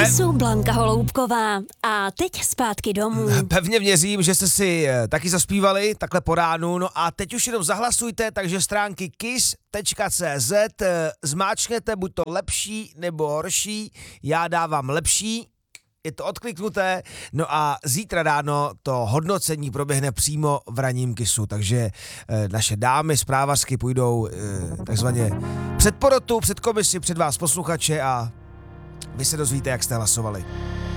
Kissu Blanka Holoubková. A teď zpátky domů. Pevně věřím, že jste si taky zaspívali takhle po ránu, no a teď už jenom zahlasujte, takže stránky kiss.cz zmáčkněte buď to lepší nebo horší, já dávám lepší, je to odkliknuté, no a zítra ráno to hodnocení proběhne přímo v ranním Kissu, takže naše dámy z právařky půjdou takzvaně před porotu, před komisi, před vás posluchače a vy se dozvíte, jak jste hlasovali.